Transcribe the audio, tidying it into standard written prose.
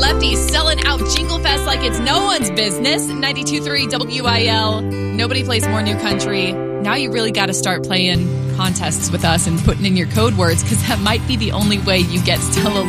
Lefty selling out Jingle Fest like it's no one's business. 92.3 WIL. Nobody plays more new country. Now you really got to start playing contests with us and putting in your code words, because that might be the only way you get still a